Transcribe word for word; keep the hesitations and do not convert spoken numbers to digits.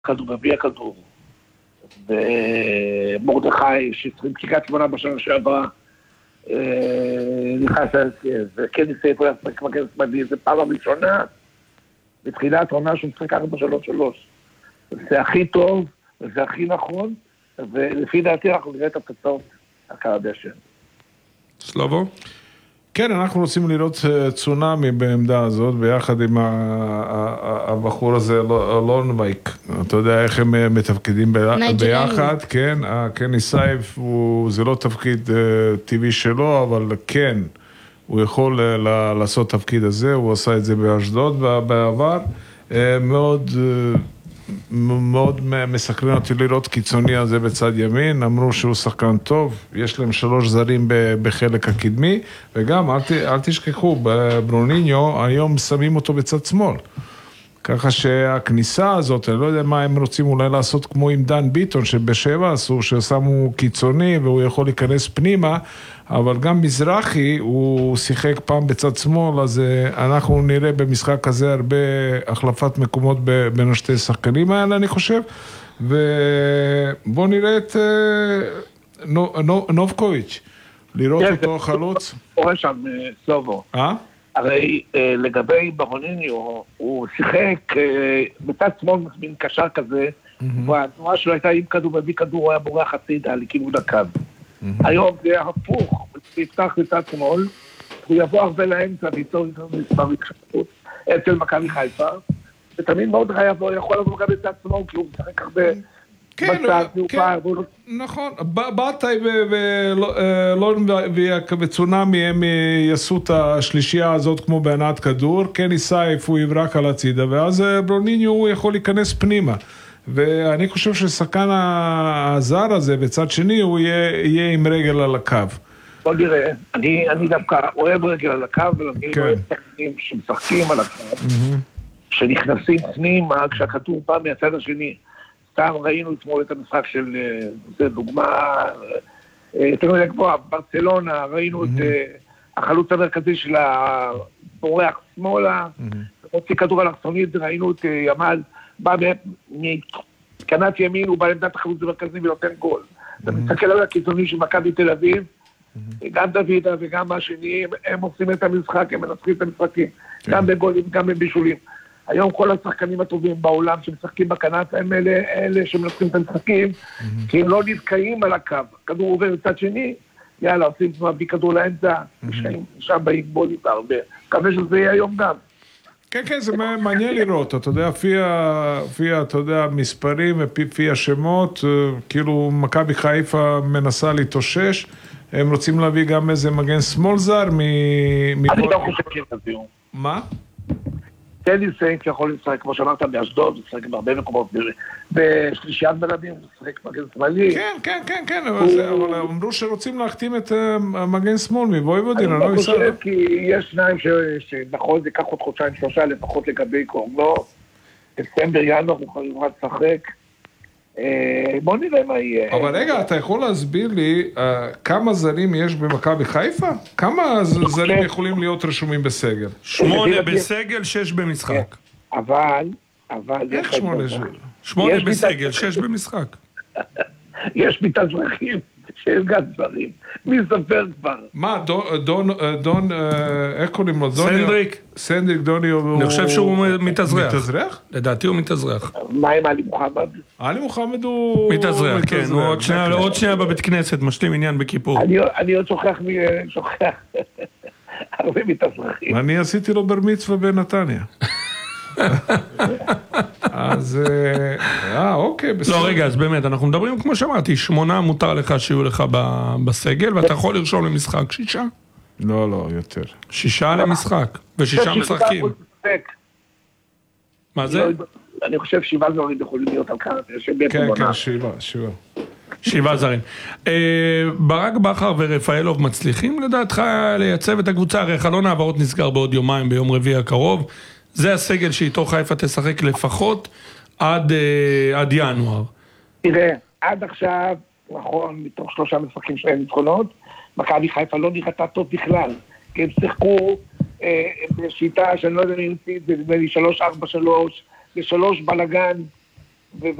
כדור, מביא הכדור. ומורדכי, שצריכים קיקת שמונה בשנה שעברה, נכנס להסגר, וכן ניסה פה להצטרק מגן שמאלי, זה פעם הראשונה, בתחילת העונה שהוא משחק ארבע שלוש שלוש. זה הכי טוב, וזה הכי נכון, ולפי דעתי אנחנו נראה את התוצאות הקר הדשא. סלובו? כן, אנחנו רוצים לראות צונאמי בעמדה הזאת, ביחד עם הבחור הזה, לונווייק. אתה יודע איך הם מתפקדים ביחד, כן, כן, ניסייף, זה לא תפקיד טבעי שלו, אבל כן, הוא יכול לעשות תפקיד הזה, הוא עשה את זה באשדוד בעבר, מאוד... מאוד מסקרן אותי לראות קיצוני הזה בצד ימין, אמרו שהוא שחקן טוב, יש להם שלוש זרים בחלק הקדמי, וגם אל, אל תשכחו, ברוניניו היום שמים אותו בצד שמאל, ככה שהכניסה הזאת, אני לא יודע מה הם רוצים אולי לעשות כמו עם דן ביטון, שבשבע עשו, ששמו קיצוני והוא יכול להיכנס פנימה, אבל גם מזרחי, הוא שיחק פעם בצד שמאל, אז אנחנו נראה במשחק הזה הרבה החלפת מקומות בין השתי שחקנים האלה, אני חושב, ובואו נראה את נובקוביץ', לראות אותו חלוץ. קורא שם סלובו. אה? הרי לגבי ברוניניו, הוא שיחק בצד שמאל מין קשר כזה, והתנועה שלו הייתה עם כדור ובלי כדור, הוא היה בורח הצידה לכיוון הקו. היום זה הפוך, הוא יפתח בצד שמאל, הוא יבוא הרבה לאמצע ויצור מספר התחשבות אצל מכבי חיפה, ותמיד מאוד יבוא, יכול לבוא גם בצד שמאל, כי הוא משחק הרבה בצד, נכון, באטאי ולון וצונאמי הם יעשו את השלישייה הזאת כמו בענת כדור, כן ייסייף הוא יברק על הצידה, ואז ברוניניו הוא יכול להיכנס פנימה. ואני חושב ששחקן הזר הזה בצד שני הוא יהיה, יהיה עם רגל על הקו. בוא נראה, אני, אני דווקא אוהב רגל על הקו, ואני כן. אוהב שחקנים שמשחקים על הקו, mm-hmm. שנכנסים פנימה כשהכדור בא מהצד השני. סתם ראינו אתמול את המשחק של, זה דוגמה, תראו לקבוע, ברצלונה, ראינו mm-hmm. את החלוץ המרכזי של הבורח שמאלה, mm-hmm. הוציא כדור על אכסונית, ראינו את ימל, בא מקנת ימין, הוא בא לעמדת החלוץ המרכזי ונותן גול. אתה מסתכל על הקיצוני של מכבי תל אביב, גם דוידה וגם השני, הם עושים את המשחק, הם מנצחים את המשחקים, גם בגולים, גם בבישולים. היום כל השחקנים הטובים בעולם שמשחקים בכנף, הם אלה שמנצחים את המשחקים, כי הם לא נתקעים על הקו. הכדור עובר לצד שני, יאללה, עושים תנועה בלי כדור לאמצע, שם באים גולים הרבה. מקווה שזה יהיה היום גם. כן, כן, זה מעניין לראות, אתה יודע, לפי, אתה יודע, מספרים ולפי השמות, כאילו מכבי חיפה מנסה להתאושש, הם רוצים להביא גם איזה מגן שמאל זר מ... אני לא חושב שזה. מה? טדי סיינט יכול לשחק, כמו שאמרת, באשדוד, לשחק בהרבה מקומות, בשלישיית בלמים, לשחק מגן שמאלי. כן, כן, כן, כן, אבל אמרו שרוצים להחתים את מגן שמאל מבויבודין, אני לא חושב, כי יש שניים שנכון, זה קח עוד חודשיים שלושה, לפחות לגבי קורנו, דצמבר, ינואר, הוא יכול לשחק. בוא נראה מה יהיה. אבל רגע, אתה יכול להסביר לי כמה זרים יש במכבי חיפה? כמה זרים יכולים להיות רשומים בסגל? שמונה בסגל, שש במשחק. אבל, אבל... איך שמונה? שמונה בסגל, שש במשחק. יש מתאזרחים שיש גם דברים. מי ספר כבר? מה, דון, דון, איך קוראים לו? סנדריק. סנדריק דוני הוא... אני חושב שהוא מתאזרח. מתאזרח? לדעתי הוא מתאזרח. מה עם עלי מוחמד? עלי מוחמד הוא... מתאזרח, כן. הוא עוד שנייה בבית כנסת, משלים עניין בכיפור. אני עוד שוכח מי... שוכח. הרבה מתאזרחים. אני עשיתי לו בר מצווה בנתניה. אז, אה, אוקיי, בסדר. לא, רגע, אז באמת, אנחנו מדברים, כמו שאמרתי, שמונה מותר לך שיהיו לך בסגל, ואתה יכול לרשום למשחק שישה? לא, לא, יותר. שישה למשחק, ושישה משחקים. מה זה? אני חושב שבעה זרים יכולים להיות על כאן. כן, כן, שבעה, שבעה. שבעה זרים. ברק בכר ורפאלוב מצליחים לדעתך לייצב את הקבוצה? הרי חלון העברות נסגר בעוד יומיים, ביום רביעי הקרוב. זה הסגל שאיתו חיפה תשחק לפחות עד, עד ינואר. תראה, עד עכשיו, נכון, מתוך שלושה משחקים שלהם ניצחונות, מכבי חיפה לא נראתה טוב בכלל, כי הם שיחקו אה, בשיטה שאני לא יודע אם נמציא את זה, נדמה לי שלוש ארבע שלוש, ושלוש בלגן, ו-